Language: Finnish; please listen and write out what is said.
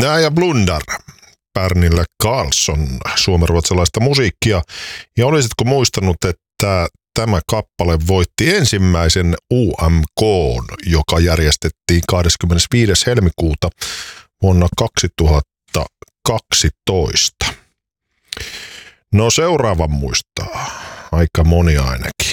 Ja Blundar, Pernille Karlsson, suomenruotsalaista musiikkia. Ja olisitko muistanut, että tämä kappale voitti ensimmäisen UMK, joka järjestettiin 25. helmikuuta vuonna 2012. No seuraavan muistaa, aika moni ainakin.